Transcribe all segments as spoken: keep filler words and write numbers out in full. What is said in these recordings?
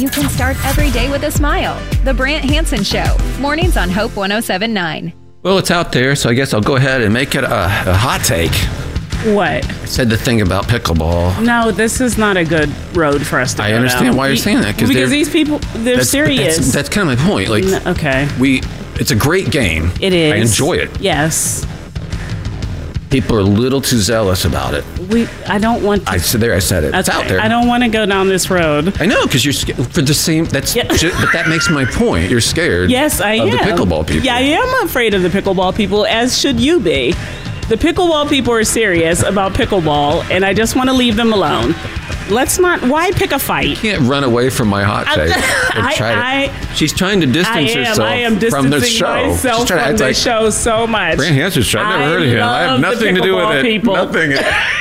You can start every day with a smile. The Brant Hansen Show. Mornings on Hope one oh seven point nine. Well, it's out there, so I guess I'll go ahead and make it a, a hot take. What? I said the thing about pickleball. No, this is not a good road for us to I go understand down. why you're saying that. Because these people, they're that's, serious. That's, that's kind of my point. Like, no, okay. we, it's a great game. It is. I enjoy it. Yes. People are a little too zealous about it. We, I don't want to. I said there. I said it. It's okay. out there. I don't want to go down this road. I know, because you're scared for the same. That's. Yeah. Just, but that makes my point. You're scared. Yes, I of am. the pickleball people. Yeah, I am afraid of the pickleball people, as should you be. The pickleball people are serious about pickleball, and I just want to leave them alone. Let's not. Why pick a fight? You can't run away from my hot take. I, try to, I, she's trying to distance I am, herself I am from the distancing show. myself She's trying from to the like, show so much. Brant Hansen's show. I've never I heard of him. I have love nothing the to do with it. people. Nothing.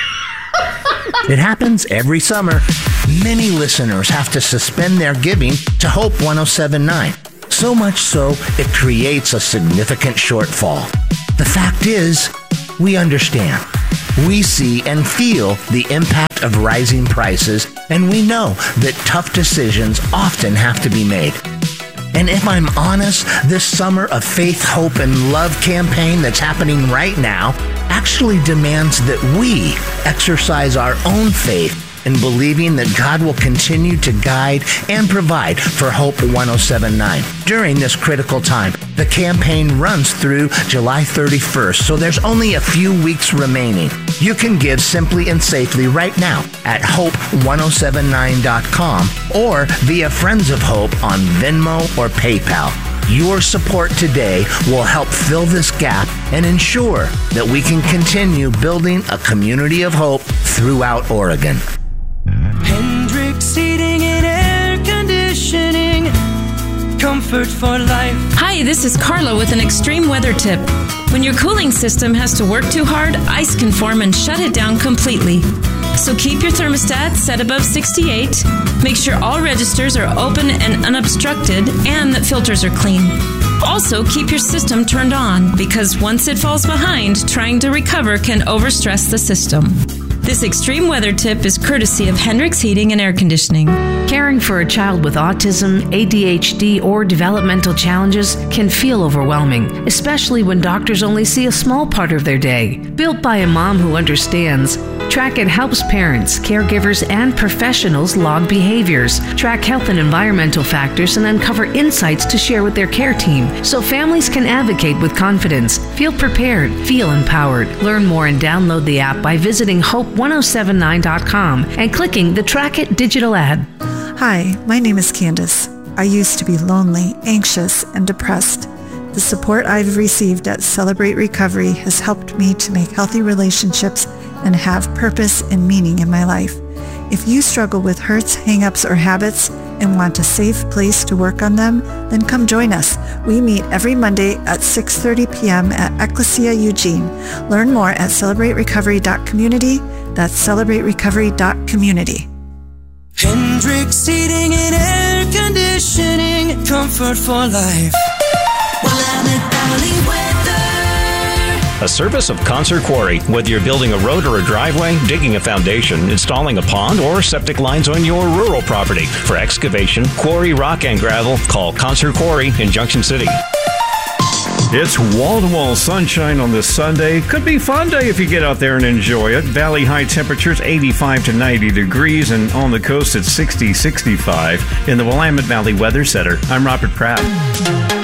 It happens every summer. Many listeners have to suspend their giving to Hope one oh seven point nine. So much so, it creates a significant shortfall. The fact is, we understand. We see and feel the impact of rising prices, and we know that tough decisions often have to be made. And if I'm honest, this summer of faith, hope, and love campaign that's happening right now actually demands that we exercise our own faith in believing that God will continue to guide and provide for Hope one oh seven point nine during this critical time. The campaign runs through July thirty-first, so there's only a few weeks remaining. You can give simply and safely right now at hope one oh seven nine dot com or via Friends of Hope on Venmo or PayPal. Your support today will help fill this gap and ensure that we can continue building a community of hope throughout Oregon. Hendrix Heating and Air Conditioning, comfort for life. Hi, this is Carla with an extreme weather tip. When your cooling system has to work too hard, ice can form and shut it down completely. So keep your thermostat set above sixty-eight. Make sure all registers are open and unobstructed and that filters are clean. Also, keep your system turned on because once it falls behind, trying to recover can overstress the system. This extreme weather tip is courtesy of Hendrix Heating and Air Conditioning. Caring for a child with autism, A D H D, or developmental challenges can feel overwhelming, especially when doctors only see a small part of their day. Built by a mom who understands, Track It helps parents, caregivers, and professionals log behaviors, track health and environmental factors, and uncover insights to share with their care team so families can advocate with confidence. Feel prepared, feel empowered. Learn more and download the app by visiting hope one oh seven nine dot com and clicking the Track It digital ad. Hi, my name is Candace. I used to be lonely, anxious, and depressed. The support I've received at Celebrate Recovery has helped me to make healthy relationships and have purpose and meaning in my life. If you struggle with hurts, hang-ups, or habits and want a safe place to work on them, then come join us. We meet every Monday at six thirty p.m. at Ecclesia Eugene. Learn more at celebrate recovery dot community. That's celebrate recovery dot community. Hendrix Heating and Air Conditioning, comfort for life. Willamette Valley weather. A service of Concert Quarry. Whether you're building a road or a driveway, digging a foundation, installing a pond, or septic lines on your rural property. For excavation, quarry, rock, and gravel, call Concert Quarry in Junction City. It's wall-to-wall sunshine on this Sunday. Could be a fun day if you get out there and enjoy it. Valley high temperatures eighty-five to ninety degrees, and on the coast it's sixty, sixty-five. In the Willamette Valley Weather Center, I'm Robert Pratt.